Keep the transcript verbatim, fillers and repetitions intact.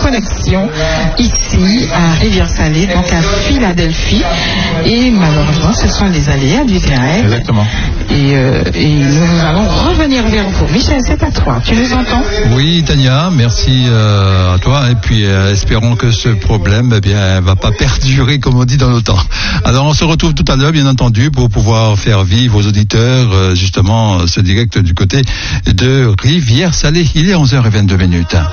connexion ici à Rivière-Salée, donc à Philadelphie. Et malheureusement, ce sont les aléas du direct. Exactement. Et, euh, et nous allons revenir vers vous. Michel, c'est à toi. Tu nous entends? Oui, Tania, merci euh, à toi. Et puis, euh, espérons que ce problème, eh bien, va pas perdurer, comme on dit dans nos temps. Alors, on se retrouve tout à l'heure, bien entendu, pour pouvoir faire vivre aux auditeurs, euh, justement, ce direct du côté de Rivière-Salée. Il est onze heures vingt-deux minutes.